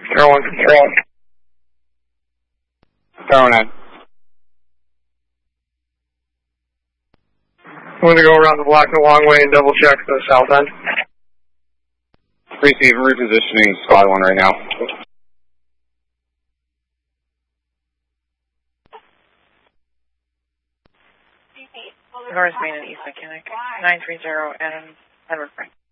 Control 1, control. Tower 9. I'm going to go around the block the long way and double check the south end. Receive repositioning squad 1 right now. North Main and East Mechanic, 930 and Edward Frank.